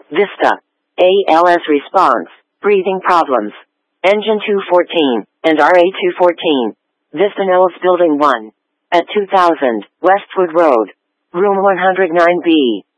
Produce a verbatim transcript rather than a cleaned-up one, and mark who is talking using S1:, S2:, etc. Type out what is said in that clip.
S1: Vista. A L S response. Breathing problems. Engine two fourteen, and R A two fourteen. Vista Knowles Building one. At two thousand, Westwood Road. Room one hundred nine B.